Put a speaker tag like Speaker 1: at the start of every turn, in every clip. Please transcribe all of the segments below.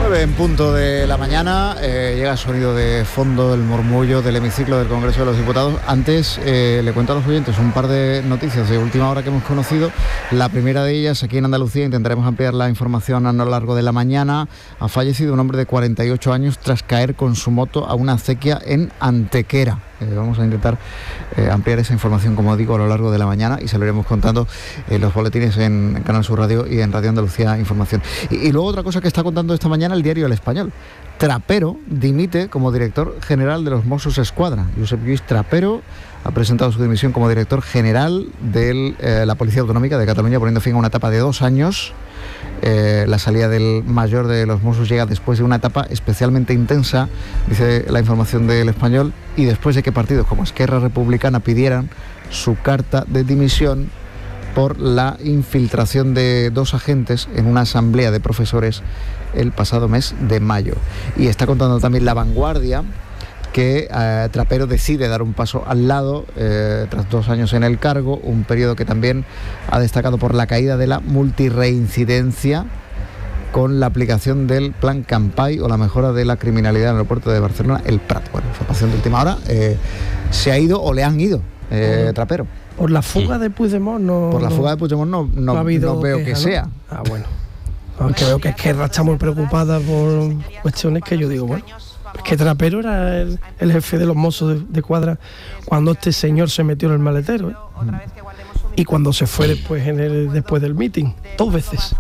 Speaker 1: 9 en punto de la mañana, llega el sonido de fondo, el murmullo del hemiciclo del Congreso de los Diputados. Antes le cuento a los oyentes un par de noticias de última hora que hemos conocido. La primera de ellas, aquí en Andalucía, intentaremos ampliar la información a lo largo de la mañana. Ha fallecido un hombre de 48 años tras caer con su moto a una acequia en Antequera. Vamos a intentar ampliar esa información, como digo, a lo largo de la mañana, y se lo iremos contando en los boletines en Canal Sur Radio y en Radio Andalucía Información. Y luego otra cosa que está contando esta mañana el diario El Español. Trapero dimite como director general de los Mossos Escuadra. Josep Lluís Trapero ha presentado su dimisión como director general de la Policía Autonómica de Cataluña, poniendo fin a una etapa de 2 años. La salida del mayor de los Mossos llega después de una etapa especialmente intensa, dice la información del Español, y después de que partidos como Esquerra Republicana pidieran su carta de dimisión por la infiltración de 2 agentes en una asamblea de profesores el pasado mes de mayo. Y está contando también La Vanguardia que Trapero decide dar un paso al lado tras 2 años en el cargo, un periodo que también ha destacado por la caída de la multirreincidencia con la aplicación del plan Campai o la mejora de la criminalidad en el aeropuerto de Barcelona, el Prat. Bueno, información de última hora. ¿Se ha ido o le han ido Trapero?
Speaker 2: Por la fuga de Puigdemont no...
Speaker 1: Por la fuga de Puigdemont no veo que sea.
Speaker 2: Ah, bueno. Aunque veo que Esquerra está muy preocupada por cuestiones que yo digo, bueno, es que Trapero era el jefe de los Mossos de Escuadra cuando este señor se metió en el maletero, y cuando se fue después después del meeting, 2 veces.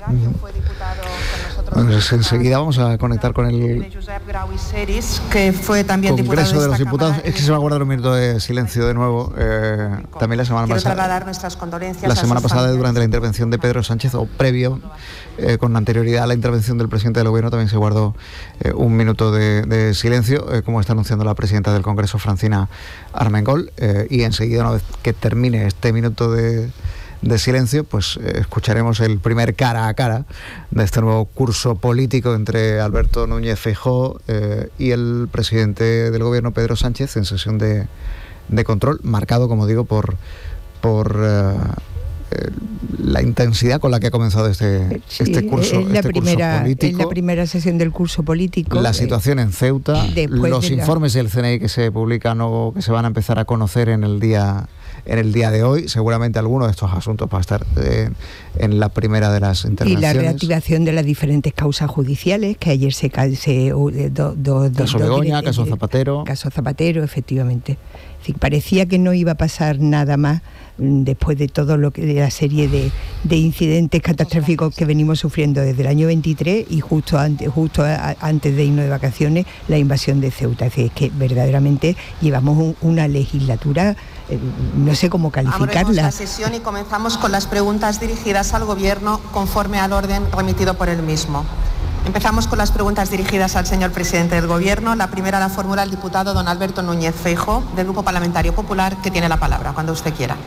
Speaker 1: Bueno, pues enseguida vamos a conectar con el
Speaker 3: que fue también
Speaker 1: Congreso de los Diputados. Es que se va a guardar un minuto de silencio de nuevo. También la semana pasada durante la intervención de Pedro Sánchez, o previo, con anterioridad a la intervención del presidente del Gobierno, también se guardó un minuto de silencio, como está anunciando la presidenta del Congreso, Francina Armengol, y enseguida, una vez que termine este minuto de silencio, pues escucharemos el primer cara a cara de este nuevo curso político entre Alberto Núñez Feijóo y el presidente del Gobierno, Pedro Sánchez, en sesión de control, marcado, como digo, por la intensidad con la que ha comenzado este curso político.
Speaker 4: En la primera sesión del curso político.
Speaker 1: La situación en Ceuta, los informes del CNI que se publican o que se van a empezar a conocer en el día de hoy. Seguramente alguno de estos asuntos va a estar en la primera de las intervenciones.
Speaker 4: Y la reactivación de las diferentes causas judiciales, que ayer se
Speaker 1: caso Begoña, caso Zapatero.
Speaker 4: Caso Zapatero, efectivamente. Es decir, parecía que no iba a pasar nada más después de todo lo que de la serie de incidentes catastróficos que venimos sufriendo desde el año 23 y justo antes de irnos de vacaciones, la invasión de Ceuta. Es decir, es que verdaderamente llevamos una legislatura, no sé cómo calificarla.
Speaker 3: Abrimos la sesión y comenzamos con las preguntas dirigidas al Gobierno conforme al orden remitido por el mismo. Empezamos con las preguntas dirigidas al señor presidente del Gobierno. La primera la formula el diputado don Alberto Núñez Feijóo, del Grupo Parlamentario Popular, que tiene la palabra, cuando usted quiera.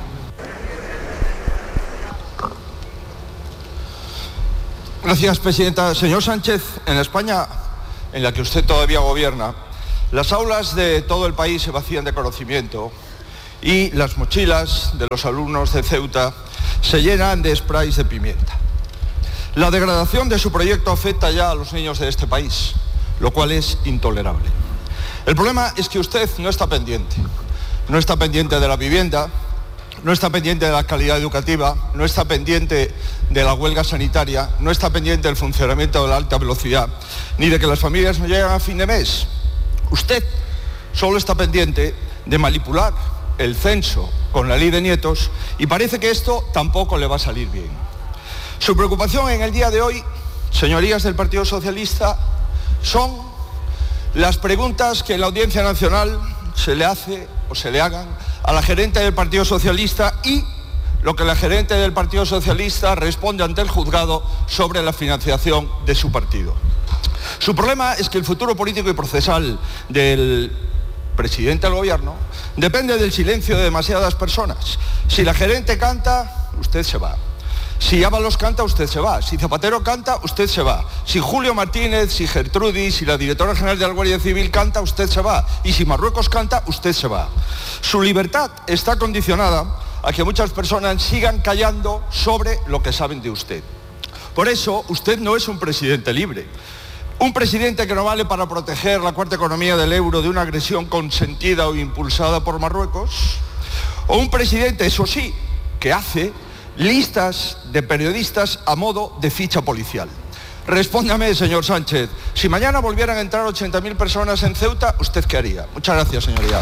Speaker 5: Gracias, presidenta. Señor Sánchez, en España, en la que usted todavía gobierna, las aulas de todo el país se vacían de conocimiento y las mochilas de los alumnos de Ceuta se llenan de sprays de pimienta. La degradación de su proyecto afecta ya a los niños de este país, lo cual es intolerable. El problema es que usted no está pendiente de la vivienda, no está pendiente de la calidad educativa, no está pendiente de la huelga sanitaria, no está pendiente del funcionamiento de la alta velocidad, ni de que las familias no llegan a fin de mes. Usted solo está pendiente de manipular el censo con la ley de nietos, y parece que esto tampoco le va a salir bien. Su preocupación en el día de hoy, señorías del Partido Socialista, son las preguntas que en la Audiencia Nacional se le hace o se le hagan a la gerente del Partido Socialista y lo que la gerente del Partido Socialista responde ante el juzgado sobre la financiación de su partido. Su problema es que el futuro político y procesal del presidente del Gobierno depende del silencio de demasiadas personas. Si la gerente canta, usted se va. Si Ábalos canta, usted se va. Si Zapatero canta, usted se va. Si Julio Martínez, si Gertrudis, si la directora general de la Guardia Civil canta, usted se va. Y si Marruecos canta, usted se va. Su libertad está condicionada a que muchas personas sigan callando sobre lo que saben de usted. Por eso, usted no es un presidente libre. Un presidente que no vale para proteger la cuarta economía del euro de una agresión consentida o impulsada por Marruecos. O un presidente, eso sí, que hace listas de periodistas a modo de ficha policial. Respóndame, señor Sánchez, si mañana volvieran a entrar 80.000 personas en Ceuta, ¿usted qué haría? Muchas gracias, señoría.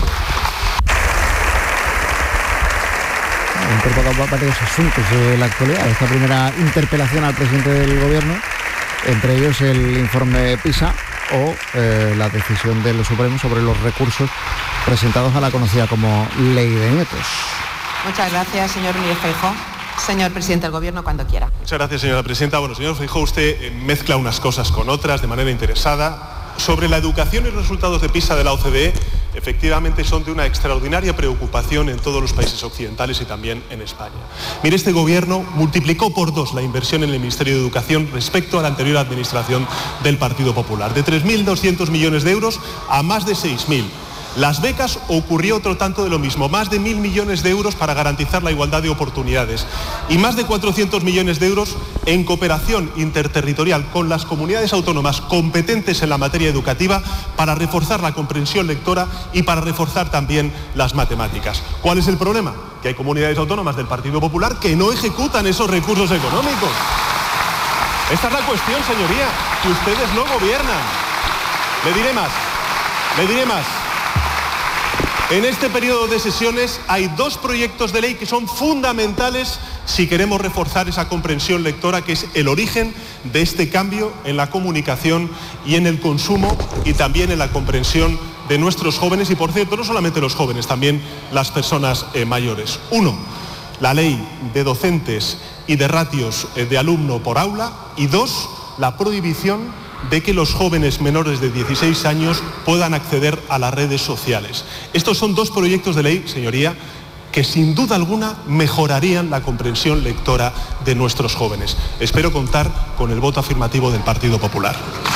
Speaker 1: Ha incorporado varios asuntos de la actualidad. Esta primera interpelación al presidente del gobierno, entre ellos el informe PISA o la decisión del Supremo sobre los recursos presentados a la conocida como Ley de Nietos.
Speaker 3: Muchas gracias, señor Núñez Feijóo. Señor presidente del Gobierno, cuando quiera.
Speaker 6: Muchas gracias, señora presidenta. Bueno, señor Feijóo, usted mezcla unas cosas con otras de manera interesada. Sobre la educación y los resultados de PISA de la OCDE, efectivamente son de una extraordinaria preocupación en todos los países occidentales y también en España. Mire, este gobierno multiplicó por 2 la inversión en el Ministerio de Educación respecto a la anterior administración del Partido Popular, de 3.200 millones de euros a más de 6.000. Las becas ocurrió otro tanto de lo mismo, más de 1.000 millones de euros para garantizar la igualdad de oportunidades y más de 400 millones de euros en cooperación interterritorial con las comunidades autónomas competentes en la materia educativa para reforzar la comprensión lectora y para reforzar también las matemáticas. ¿Cuál es el problema? Que hay comunidades autónomas del Partido Popular que no ejecutan esos recursos económicos. Esta es la cuestión, señoría, que ustedes no gobiernan. Le diré más. En este periodo de sesiones hay 2 proyectos de ley que son fundamentales si queremos reforzar esa comprensión lectora, que es el origen de este cambio en la comunicación y en el consumo y también en la comprensión de nuestros jóvenes y, por cierto, no solamente los jóvenes, también las personas mayores. 1, la ley de docentes y de ratios de alumno por aula y 2, la prohibición de que los jóvenes menores de 16 años puedan acceder a las redes sociales. Estos son 2 proyectos de ley, señoría, que sin duda alguna mejorarían la comprensión lectora de nuestros jóvenes. Espero contar con el voto afirmativo del Partido Popular.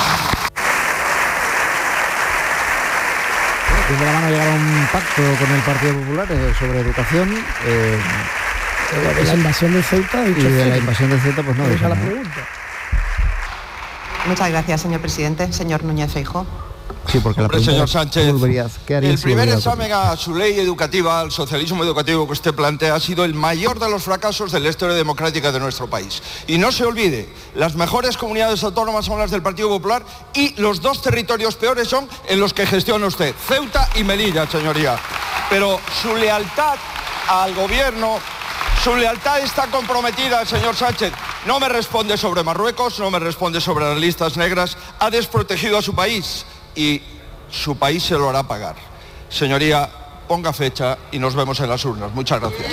Speaker 1: De primera mano llegar a un pacto con el Partido Popular sobre educación.
Speaker 2: De la invasión de Ceuta
Speaker 1: y de la invasión de Ceuta, pues no.
Speaker 2: Esa es la pregunta.
Speaker 3: Muchas gracias, señor presidente. Señor Núñez Feijóo.
Speaker 1: Sí, porque
Speaker 5: Hombre, señor Sánchez, el primer examen
Speaker 1: a
Speaker 5: a su ley educativa, al socialismo educativo que usted plantea, ha sido el mayor de los fracasos de la historia democrática de nuestro país. Y no se olvide, las mejores comunidades autónomas son las del Partido Popular y los 2 territorios peores son en los que gestiona usted, Ceuta y Melilla, señoría. Pero su lealtad al gobierno, su lealtad está comprometida, señor Sánchez. No me responde sobre Marruecos, no me responde sobre las listas negras, ha desprotegido a su país y su país se lo hará pagar. Señoría, ponga fecha y nos vemos en las urnas. Muchas gracias.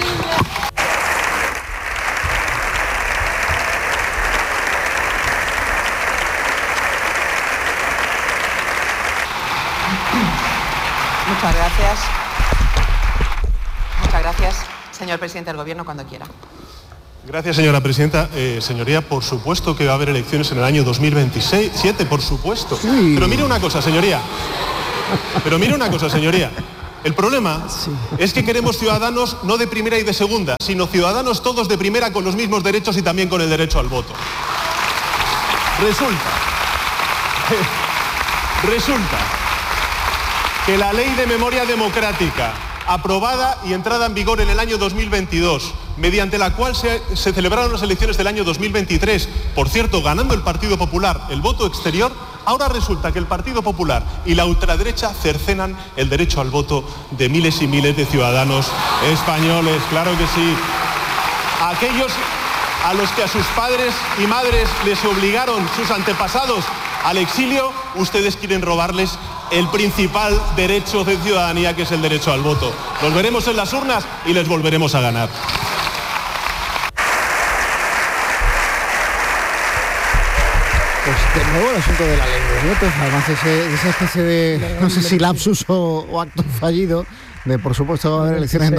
Speaker 3: Muchas gracias. Muchas gracias. Señor presidente del Gobierno, cuando quiera.
Speaker 6: Gracias, señora presidenta. Señoría, por supuesto que va a haber elecciones en el año 2027, por supuesto. Sí. Pero mire una cosa, señoría. El problema es que queremos ciudadanos no de primera y de segunda, sino ciudadanos todos de primera con los mismos derechos y también con el derecho al voto. Resulta que la Ley de Memoria Democrática, aprobada y entrada en vigor en el año 2022, mediante la cual se celebraron las elecciones del año 2023, por cierto, ganando el Partido Popular el voto exterior, ahora resulta que el Partido Popular y la ultraderecha cercenan el derecho al voto de miles y miles de ciudadanos españoles, claro que sí. Aquellos a los que a sus padres y madres les obligaron sus antepasados al exilio, ustedes quieren robarles el principal derecho de ciudadanía, que es el derecho al voto. Nos veremos en las urnas y les volveremos a ganar.
Speaker 1: Pues de nuevo el asunto de la ley de nietos, además esa especie de, no sé si lapsus o acto fallido, de por supuesto va a haber elecciones en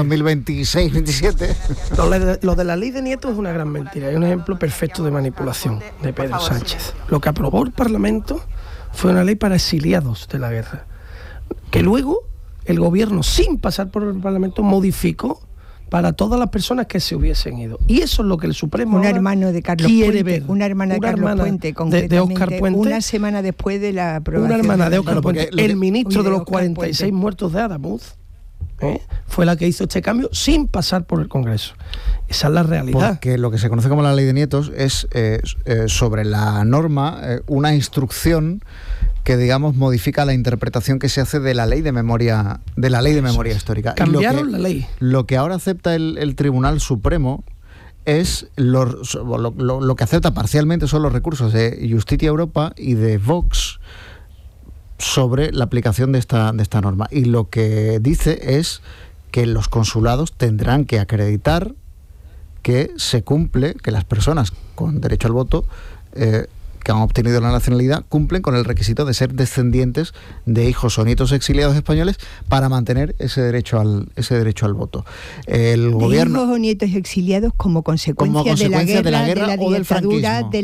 Speaker 1: 2026-27.
Speaker 2: Lo de la ley de nietos es una gran mentira, es un ejemplo perfecto de manipulación de Pedro Sánchez. Lo que aprobó el Parlamento fue una ley para exiliados de la guerra, que luego el gobierno, sin pasar por el Parlamento, modificó para todas las personas que se hubiesen ido. Y eso es lo que el Supremo
Speaker 4: un hermano de Carlos
Speaker 2: quiere
Speaker 4: Puente,
Speaker 2: ver.
Speaker 4: Una hermana de Carlos Puente,
Speaker 2: de Óscar Puente.
Speaker 4: Una semana después de la aprobación.
Speaker 2: Una hermana de Óscar Puente, el ministro de los
Speaker 4: Óscar
Speaker 2: 46
Speaker 4: Puente.
Speaker 2: muertos de Adamuz, fue la que hizo este cambio sin pasar por el Congreso. Esa es la realidad.
Speaker 1: Porque lo que se conoce como la ley de nietos es sobre la norma una instrucción que, digamos, modifica la interpretación que se hace de la ley de memoria histórica.
Speaker 2: Cambiaron la ley.
Speaker 1: Lo que ahora acepta el Tribunal Supremo es lo que acepta parcialmente son los recursos de Justicia Europa y de Vox sobre la aplicación de esta norma. Y lo que dice es que los consulados tendrán que acreditar que se cumple, que las personas con derecho al voto que han obtenido la nacionalidad cumplen con el requisito de ser descendientes de hijos o nietos exiliados españoles para mantener ese derecho al voto. El gobierno,
Speaker 4: hijos o nietos exiliados como consecuencia de la guerra, de la dictadura, de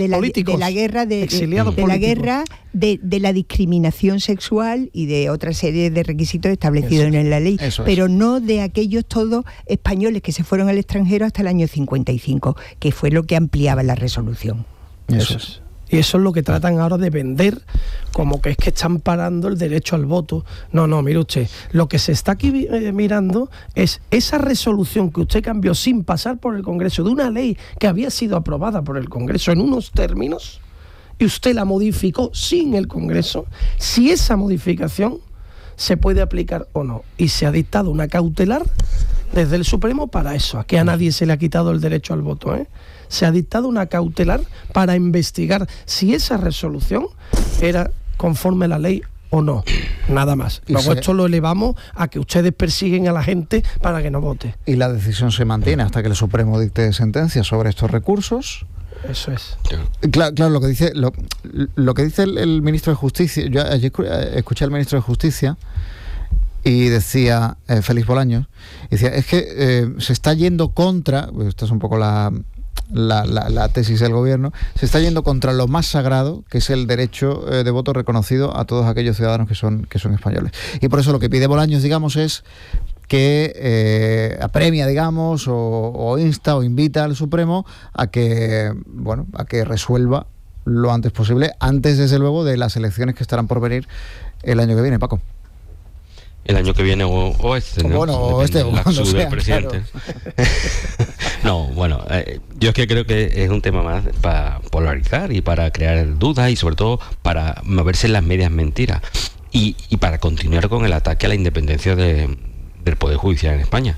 Speaker 4: la discriminación sexual y de otra serie de requisitos establecidos en la ley, pero no de aquellos todos españoles que se fueron al extranjero hasta el año 55, que fue lo que ampliaba la resolución.
Speaker 2: Eso es. Y eso es lo que tratan ahora de vender, como que es que están parando el derecho al voto. No, mire usted, lo que se está aquí mirando es esa resolución que usted cambió sin pasar por el Congreso, de una ley que había sido aprobada por el Congreso en unos términos, y usted la modificó sin el Congreso, si esa modificación se puede aplicar o no. Y se ha dictado una cautelar desde el Supremo para eso, a que a nadie se le ha quitado el derecho al voto, Se ha dictado una cautelar para investigar si esa resolución era conforme a la ley o no, nada más. Luego esto lo elevamos a que ustedes persiguen a la gente para que no vote.
Speaker 1: Y la decisión se mantiene hasta que el Supremo dicte sentencia sobre estos recursos.
Speaker 2: Eso es.
Speaker 1: Claro, lo que dice el ministro de Justicia. Yo ayer escuché al ministro de Justicia y decía, Félix Bolaños, decía, es que se está yendo contra, esta es un poco la tesis del gobierno, se está yendo contra lo más sagrado, que es el derecho de voto reconocido a todos aquellos ciudadanos que son españoles. Y por eso lo que pide Bolaños, digamos, es que apremia, digamos, o insta o invita al Supremo a que resuelva lo antes posible, antes desde luego de las elecciones que estarán por venir el año que viene, Paco.
Speaker 7: El año que viene o este, ¿no?
Speaker 1: Bueno, o este, o cuando sea,
Speaker 7: presidente. Claro. No, bueno, yo es que creo que es un tema más para polarizar y para crear dudas y sobre todo para moverse en las medias mentiras y para continuar con el ataque a la independencia del Poder Judicial en España.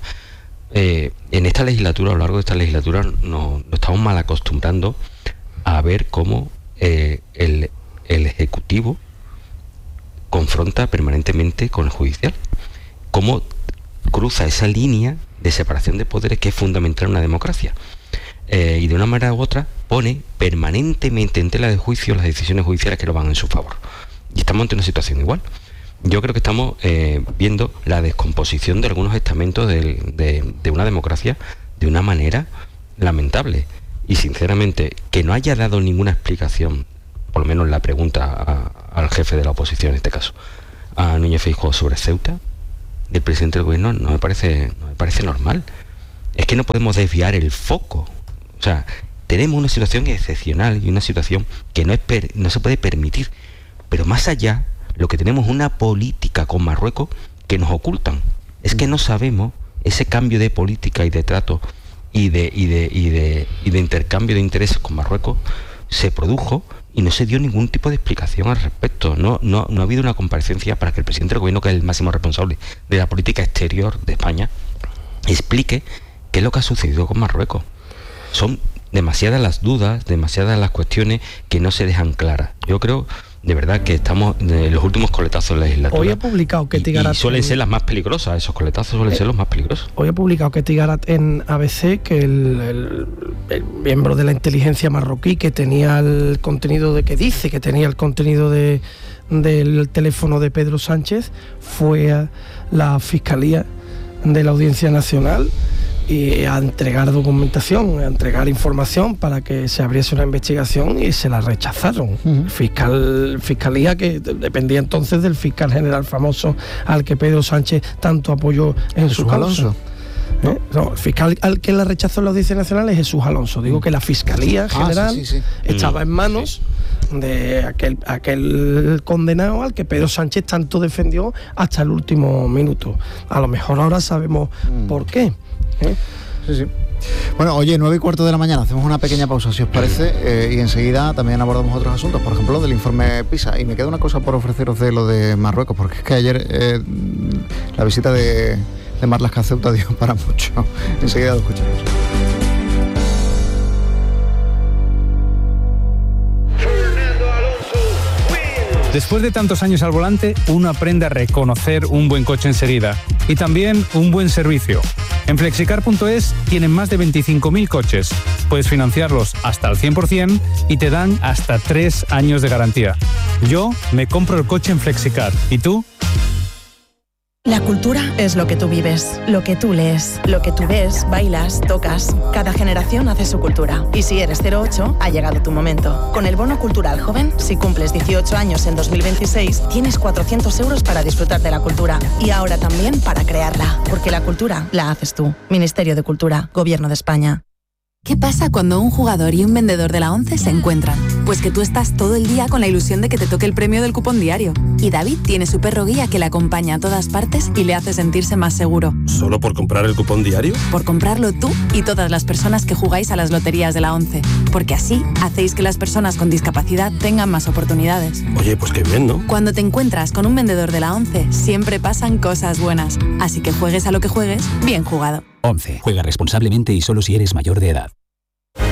Speaker 7: En esta legislatura, a lo largo de esta legislatura, nos estamos mal acostumbrando a ver cómo el Ejecutivo confronta permanentemente con el judicial, cómo cruza esa línea de separación de poderes que es fundamental en una democracia, y de una manera u otra pone permanentemente en tela de juicio las decisiones judiciales que no van en su favor, y estamos ante una situación igual. Yo creo que estamos viendo la descomposición de algunos estamentos de una democracia de una manera lamentable, y sinceramente que no haya dado ninguna explicación, por lo menos la pregunta al jefe de la oposición en este caso, a Núñez Feijóo sobre Ceuta, del presidente del gobierno, no me parece normal. Es que no podemos desviar el foco. O sea, tenemos una situación excepcional y una situación que no se puede permitir. Pero más allá, lo que tenemos es una política con Marruecos que nos ocultan. Es que no sabemos ese cambio de política y de trato y de intercambio de intereses con Marruecos se produjo y no se dio ningún tipo de explicación al respecto. No ha habido una comparecencia para que el presidente del gobierno, que es el máximo responsable de la política exterior de España, explique qué es lo que ha sucedido con Marruecos. Son demasiadas las dudas, demasiadas las cuestiones que no se dejan claras. Yo creo, de verdad, que estamos en los últimos coletazos de la legislatura.
Speaker 2: Hoy ha publicado Ketty Garat,
Speaker 7: y suelen ser las más peligrosas, esos coletazos suelen ser los más peligrosos.
Speaker 2: Hoy ha publicado Ketty Garat en ABC que el miembro de la inteligencia marroquí que tenía el contenido del teléfono de Pedro Sánchez fue a la Fiscalía de la Audiencia Nacional y a entregar documentación, a entregar información para que se abriese una investigación, y se la rechazaron. Fiscalía que dependía entonces del fiscal general famoso al que Pedro Sánchez tanto apoyó en su causa. No, el fiscal al que la rechazó en la Audiencia Nacional es Jesús Alonso. Digo que la Fiscalía General estaba en manos de aquel condenado al que Pedro Sánchez tanto defendió hasta el último minuto. A lo mejor ahora sabemos por qué.
Speaker 1: Sí. Bueno, oye, 9:15 de la mañana, hacemos una pequeña pausa, si os parece, y enseguida también abordamos otros asuntos, por ejemplo, del informe PISA. Y me queda una cosa por ofreceros de lo de Marruecos, porque es que ayer la visita de Marlaska Ceuta dio para mucho. Enseguida lo escuchamos.
Speaker 8: Después de tantos años al volante, uno aprende a reconocer un buen coche enseguida y también un buen servicio. En Flexicar.es tienen más de 25.000 coches. Puedes financiarlos hasta el 100% y te dan hasta 3 años de garantía. Yo me compro el coche en Flexicar. ¿Y tú?
Speaker 9: La cultura es lo que tú vives, lo que tú lees, lo que tú ves, bailas, tocas. Cada generación hace su cultura. Y si eres 08, ha llegado tu momento. Con el Bono Cultural Joven, si cumples 18 años en 2026, tienes 400 euros para disfrutar de la cultura. Y ahora también para crearla. Porque la cultura la haces tú. Ministerio de Cultura, Gobierno de España.
Speaker 10: ¿Qué pasa cuando un jugador y un vendedor de la ONCE se encuentran? Pues que tú estás todo el día con la ilusión de que te toque el premio del cupón diario. Y David tiene su perro guía que le acompaña a todas partes y le hace sentirse más seguro.
Speaker 11: ¿Solo por comprar el cupón diario?
Speaker 10: Por comprarlo tú y todas las personas que jugáis a las loterías de la ONCE. Porque así hacéis que las personas con discapacidad tengan más oportunidades.
Speaker 11: Oye, pues qué bien, ¿no?
Speaker 10: Cuando te encuentras con un vendedor de la ONCE, siempre pasan cosas buenas. Así que juegues a lo que juegues, bien jugado.
Speaker 12: ONCE. Juega responsablemente y solo si eres mayor de edad.